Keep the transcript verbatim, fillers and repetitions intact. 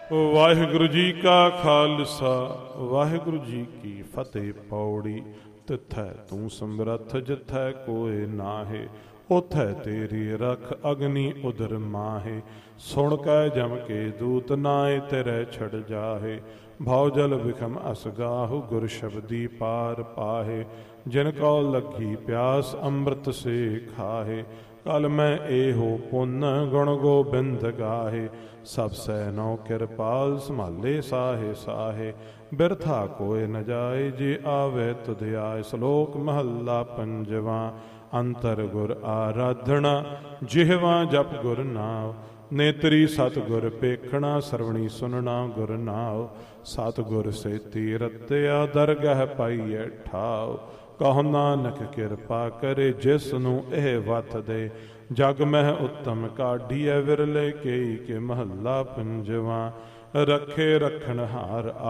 ਵਾਹਿਗੁਰੂ ਜੀ ਕਾ ਖਾਲਸਾ ਵਾਹਿਗੁਰੂ ਜੀ ਕੀ ਫਤਿਹ। ਪੌੜੀ ਤਿਥੈ ਤੂੰ ਸਮਰੱਥ ਜਿਥੈ ਕੋਇ ਨਾਹੇ, ਉਥੈ ਤੇਰੀ ਰਖ ਅਗਨੀ ਉਦਰ ਮਾਹੇ। ਸੁਣ ਕੈ ਜਮ ਕੇ ਦੂਤ ਨਾਏ ਤੇਰੇ ਛੜ ਜਾਹੇ, ਭਉ ਜਲ ਵਿਖਮ ਅਸ ਗਾਹੁ ਗੁਰ ਸ਼ਬਦੀ ਪਾਰ ਪਾਹੇ। ਜਿਨ ਕਉ ਲੱਗੀ ਪਿਆਸ ਅੰਮ੍ਰਿਤ ਸੇ ਖਾਹੇ, ਕਲ ਮੈਂ ਏਹੋ ਪੁੰਨ ਗੁਣ ਗੋਬਿੰਦ ਗਾਹੇ। ਸਭ ਸੈ ਨਉ ਕਿਰਪਾਲ ਸੰਭਾਲੇ ਸਾਹੇ ਸਾਹੇ, ਬਿਰਥਾ ਕੋਇ ਨ ਜਾਏ ਜੇ ਆਵੇ ਤੁਧ ਆਏ। ਸ਼ਲੋਕ ਮਹੱਲਾ ਪੰਜਵਾਂ। ਅੰਤਰ ਗੁਰ ਆਰਾਧਣਾ ਜਿਹਵਾ ਜਪ ਗੁਰ ਨਾਮ, ਨੇਤਰੀ ਸਤਿਗੁਰ ਪੇਖਣਾ ਸਰਵਣੀ ਸੁਨਣਾ ਗੁਰ ਨਾਮ। ਸਤਿਗੁਰ ਸੇਤੀ ਰਤਿਆ ਦਰਗਹ ਪਾਈਐ ਠਾਉ, ਕਹੋ ਨਾਨਕ ਕਿਰਪਾ ਕਰੇ ਜਿਸ ਨੂੰ ਇਹ ਵਤ ਦੇ। ਜਗ ਮਹਿ ਉੱਤਮ ਕਾਢੀਐ ਵਿਰਲੇ ਕੇਈ ਕੇ, ਮਹੱਲਾ ਪੰਜਵਾਂ। ਰੱਖੇ ਰੱਖਣ ਹਾਰ